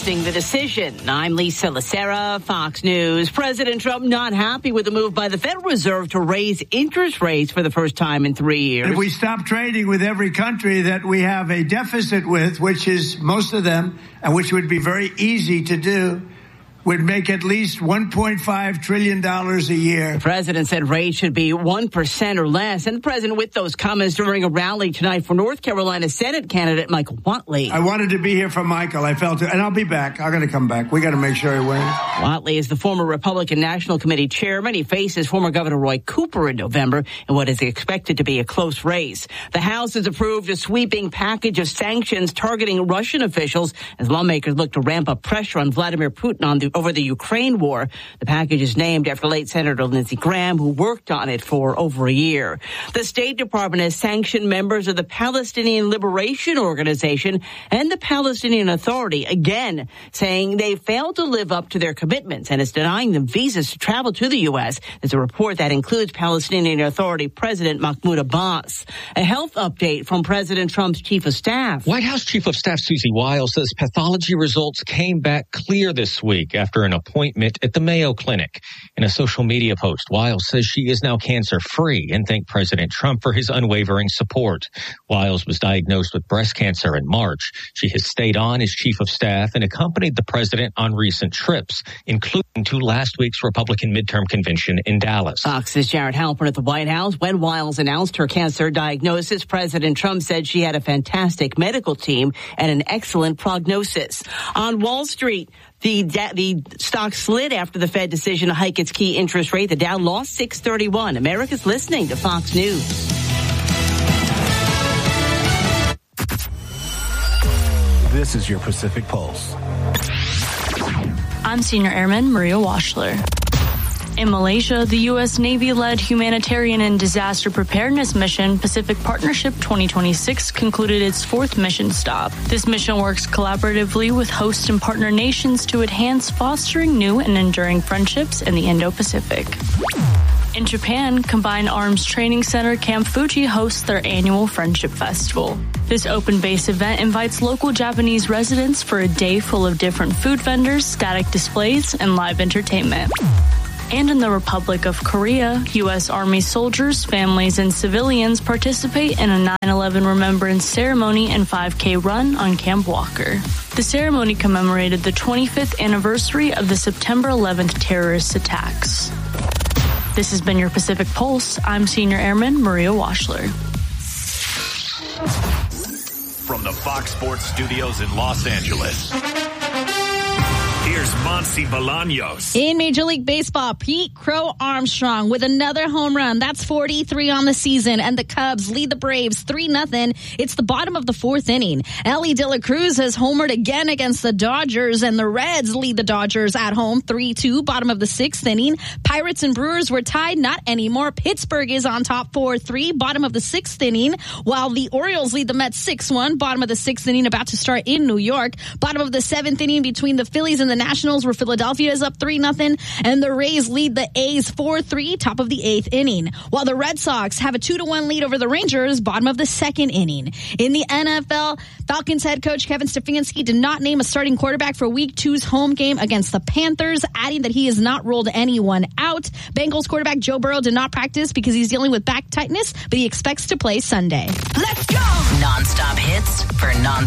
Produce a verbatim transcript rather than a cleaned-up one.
announcing the decision. I'm Lisa Lacera, Fox News. President Trump not happy with the move by the Federal Reserve to raise interest rates for the first time in three years. If we stop trading with every country that we have a deficit with, which is most of them, and which would be very easy to do, would make at least one point five trillion dollars a year. The president said rates should be one percent or less. And the president with those comments during a rally tonight for North Carolina Senate candidate Michael Whatley. I wanted to be here for Michael. I felt it. And I'll be back. I'm going to come back. We got to make sure he wins. Whatley is the former Republican National Committee chairman. He faces former Governor Roy Cooper in November in what is expected to be a close race. The House has approved a sweeping package of sanctions targeting Russian officials as lawmakers look to ramp up pressure on Vladimir Putin on the over the Ukraine war. The package is named after late Senator Lindsey Graham, who worked on it for over a year. The State Department has sanctioned members of the Palestinian Liberation Organization and the Palestinian Authority, again, saying they failed to live up to their commitments and is denying them visas to travel to the U S. There's a report that includes Palestinian Authority President Mahmoud Abbas. A health update from President Trump's chief of staff. White House Chief of Staff Susie Wiles says pathology results came back clear this week after an appointment at the Mayo Clinic. In a social media post, Wiles says she is now cancer-free and thanked President Trump for his unwavering support. Wiles was diagnosed with breast cancer in March. She has stayed on as chief of staff and accompanied the president on recent trips, including to last week's Republican midterm convention in Dallas. Fox's Jared Halpern at the White House. When Wiles announced her cancer diagnosis, President Trump said she had a fantastic medical team and an excellent prognosis. On Wall Street, The the stock slid after the Fed decision to hike its key interest rate. The Dow lost six thirty-one. America's listening to Fox News. This is your Pacific Pulse. I'm Senior Airman Maria Washler. In Malaysia, the U S Navy-led humanitarian and disaster preparedness mission Pacific Partnership twenty twenty-six concluded its fourth mission stop. This mission works collaboratively with host and partner nations to enhance fostering new and enduring friendships in the Indo-Pacific. In Japan, Combined Arms Training Center Camp Fuji hosts their annual Friendship Festival. This open-base event invites local Japanese residents for a day full of different food vendors, static displays, and live entertainment. And in the Republic of Korea, U S Army soldiers, families, and civilians participate in a nine eleven remembrance ceremony and five K run on Camp Walker. The ceremony commemorated the twenty-fifth anniversary of the September eleventh terrorist attacks. This has been your Pacific Pulse. I'm Senior Airman Maria Washler. From the Fox Sports Studios in Los Angeles, here's Monty Bolaños. In Major League Baseball, Pete Crow Armstrong with another home run. That's forty-three on the season, and the Cubs lead the Braves three nothing. It's the bottom of the fourth inning. Ellie De La Cruz has homered again against the Dodgers, and the Reds lead the Dodgers at home three two, bottom of the sixth inning. Pirates and Brewers were tied, not anymore. Pittsburgh is on top four three, bottom of the sixth inning, while the Orioles lead the Mets six one, bottom of the sixth inning, about to start in New York. Bottom of the seventh inning between the Phillies and the Nationals, where Philadelphia is up three nothing, and the Rays lead the A's four three, top of the eighth inning. While the Red Sox have a two to one lead over the Rangers, bottom of the second inning. In the N F L, Falcons head coach Kevin Stefanski did not name a starting quarterback for Week two's home game against the Panthers, adding that he has not ruled anyone out. Bengals quarterback Joe Burrow did not practice because he's dealing with back tightness, but he expects to play Sunday. Let's go! Non-stop hits for non